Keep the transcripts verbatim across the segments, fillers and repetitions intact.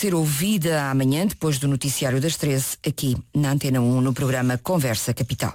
ser ouvida amanhã, depois do noticiário das treze, aqui na Antena um, no programa Conversa Capital.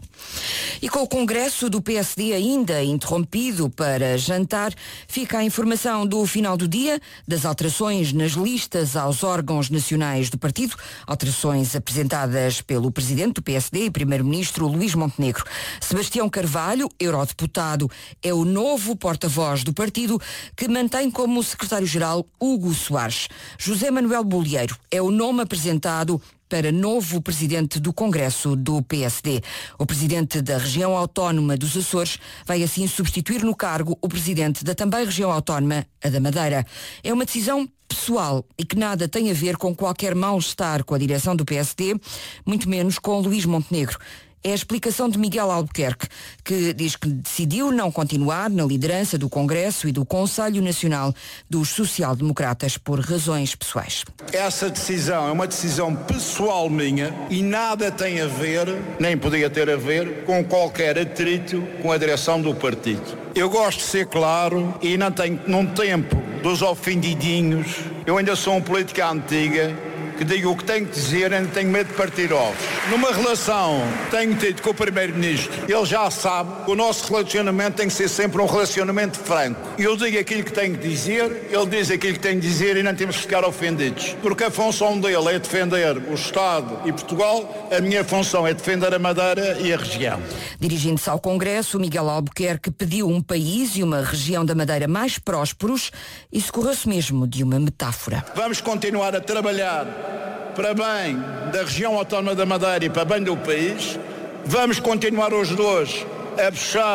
E com o Congresso do P S D ainda interrompido para jantar, fica a informação do final do dia, das alterações nas listas aos órgãos nacionais do partido, alterações apresentadas pelo Presidente do P S D e Primeiro-Ministro Luís Montenegro. Sebastião Carvalho, eurodeputado, é o novo porta-voz do partido, que mantém como secretário-geral Hugo Soares. José Manuel Bolieiro é o nome apresentado para novo presidente do Congresso do P S D. O presidente da região autónoma dos Açores vai assim substituir no cargo o presidente da também região autónoma, a da Madeira. É uma decisão pessoal e que nada tem a ver com qualquer mal-estar com a direção do P S D, muito menos com Luís Montenegro. É a explicação de Miguel Albuquerque, que diz que decidiu não continuar na liderança do Congresso e do Conselho Nacional dos Social-Democratas por razões pessoais. Essa decisão é uma decisão pessoal minha e nada tem a ver, nem podia ter a ver, com qualquer atrito com a direção do partido. Eu gosto de ser claro e não tenho, num tempo dos ofendidinhos, eu ainda sou um político antiga, que digo o que tenho que dizer, ainda tenho medo de partir ovos. Numa relação que tenho tido com o Primeiro-Ministro, ele já sabe que o nosso relacionamento tem que ser sempre um relacionamento franco. Eu digo aquilo que tenho que dizer, ele diz aquilo que tem que dizer e não temos que ficar ofendidos. Porque a função dele é defender o Estado e Portugal, a minha função é defender a Madeira e a região. Dirigindo-se ao Congresso, Miguel Albuquerque pediu um país e uma região da Madeira mais prósperos e socorreu-se mesmo de uma metáfora. Vamos continuar a trabalhar para bem da região autónoma da Madeira e para bem do país. Vamos continuar os dois a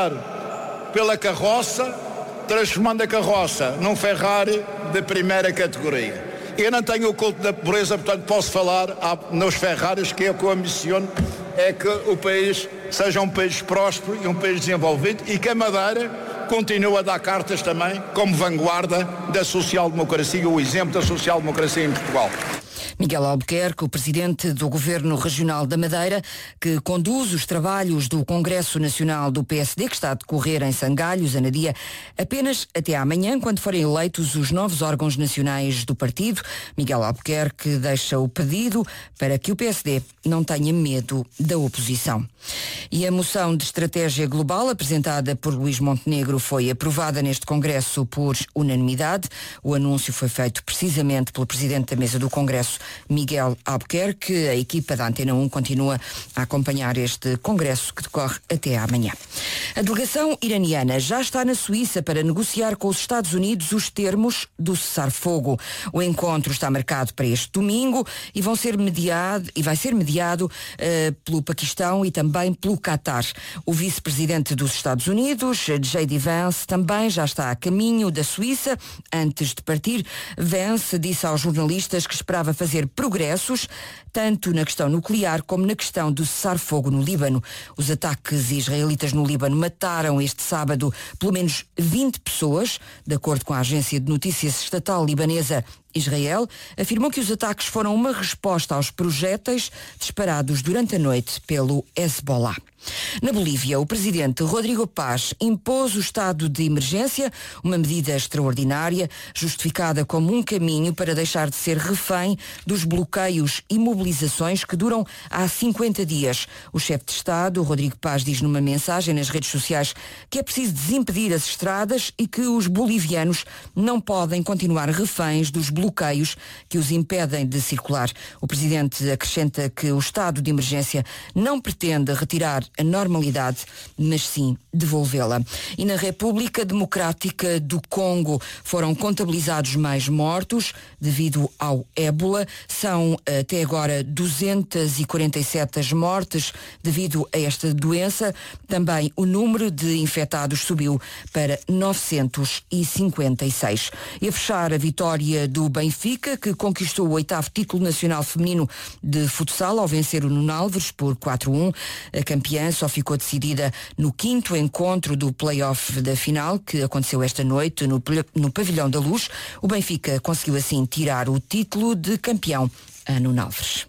puxar pela carroça, transformando a carroça num Ferrari de primeira categoria. Eu não tenho o culto da pobreza, portanto posso falar nos Ferraris, que é o que eu ambiciono, é que o país seja um país próspero e um país desenvolvido e que a Madeira continue a dar cartas também como vanguarda da social-democracia, o exemplo da social-democracia em Portugal. Miguel Albuquerque, o presidente do Governo Regional da Madeira, que conduz os trabalhos do Congresso Nacional do P S D, que está a decorrer em Sangalhos, Anadia, apenas até amanhã, quando forem eleitos os novos órgãos nacionais do partido. Miguel Albuquerque deixa o pedido para que o P S D não tenha medo da oposição. E a moção de estratégia global apresentada por Luís Montenegro foi aprovada neste Congresso por unanimidade. O anúncio foi feito precisamente pelo presidente da mesa do Congresso, Miguel Albuquerque. A equipa da Antena um continua a acompanhar este congresso que decorre até amanhã. A delegação iraniana já está na Suíça para negociar com os Estados Unidos os termos do cessar-fogo. O encontro está marcado para este domingo e, vão ser mediado, e vai ser mediado uh, pelo Paquistão e também pelo Qatar. O vice-presidente dos Estados Unidos, J D Vance, também já está a caminho da Suíça. Antes de partir, Vance disse aos jornalistas que esperava fazer progressos, tanto na questão nuclear como na questão do cessar-fogo no Líbano. Os ataques israelitas no Líbano mataram este sábado pelo menos vinte pessoas, de acordo com a agência de notícias estatal libanesa. Israel afirmou que os ataques foram uma resposta aos projéteis disparados durante a noite pelo Hezbollah. Na Bolívia, o presidente Rodrigo Paz impôs o estado de emergência, uma medida extraordinária, justificada como um caminho para deixar de ser refém dos bloqueios e mobilizações que duram há cinquenta dias. O chefe de Estado, Rodrigo Paz, diz numa mensagem nas redes sociais que é preciso desimpedir as estradas e que os bolivianos não podem continuar reféns dos bloqueios que os impedem de circular. O presidente acrescenta que o estado de emergência não pretende retirar a normalidade, mas sim devolvê-la. E na República Democrática do Congo foram contabilizados mais mortos devido ao ébola. São até agora duzentas e quarenta e sete as mortes devido a esta doença. Também o número de infectados subiu para novecentos e cinquenta e seis. E a fechar, a vitória do Benfica, que conquistou o oitavo título nacional feminino de futsal ao vencer o Nuno Alves por quatro a um. A campeã só ficou decidida no quinto encontro do play-off da final, que aconteceu esta noite no, no Pavilhão da Luz. O Benfica conseguiu assim tirar o título de campeão a Nuno Alves.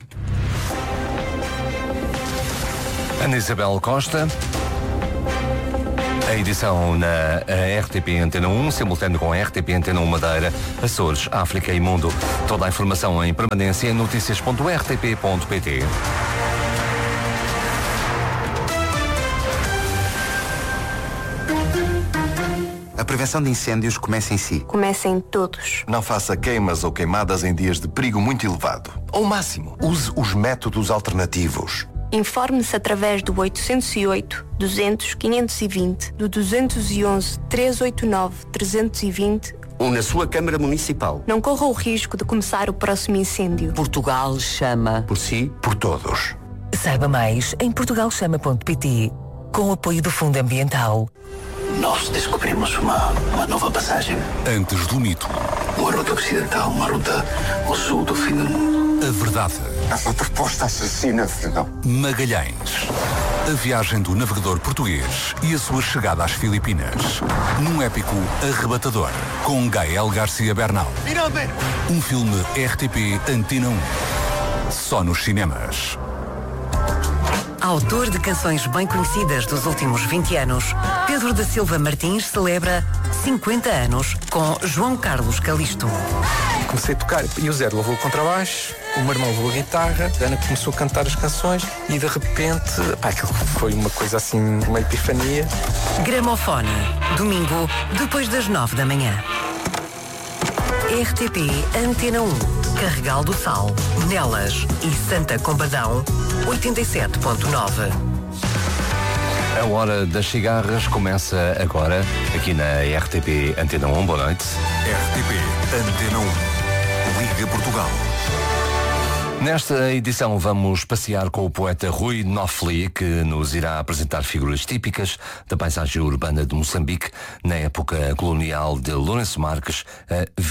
Ana Isabel Costa. A edição na a R T P Antena um, simultâneo com a R T P Antena um Madeira, Açores, África e Mundo. Toda a informação em permanência em notícias ponto r t p ponto p t. A prevenção de incêndios começa em si. Começa em todos. Não faça queimas ou queimadas em dias de perigo muito elevado. Ao máximo, use os métodos alternativos. Informe-se através do oitocentos e oito, duzentos, quinhentos e vinte, do duzentos e onze, trezentos e oitenta e nove, trezentos e vinte ou na sua Câmara Municipal. Não corra o risco de começar o próximo incêndio. Portugal chama. Por si, por todos. Saiba mais em portugal chama ponto p t, com o apoio do Fundo Ambiental. Nós descobrimos uma, uma nova passagem. Antes do mito. Uma ruta ocidental, uma ruta ao sul do fim do mundo. A verdade. Essa proposta assassina, não. Magalhães. A viagem do navegador português e a sua chegada às Filipinas. Num épico arrebatador, com Gael Garcia Bernal. Um filme R T P Antena um. Só nos cinemas. Autor de canções bem conhecidas dos últimos vinte anos, Pedro da Silva Martins celebra cinquenta anos com João Carlos Calisto. Comecei a tocar e o Zé levou o contrabaixo, o meu irmão levou a guitarra, a Ana começou a cantar as canções e de repente, pá, aquilo foi uma coisa assim, uma epifania. Gramofone, domingo, depois das nove da manhã. R T P Antena um. Carregal do Sal, Nelas e Santa Combadão, oitenta e sete ponto nove. A hora das cigarras começa agora, aqui na R T P Antena um. Boa noite. R T P Antena um. Liga Portugal. Nesta edição vamos passear com o poeta Rui Nofli, que nos irá apresentar figuras típicas da paisagem urbana de Moçambique na época colonial de Lourenço Marques, a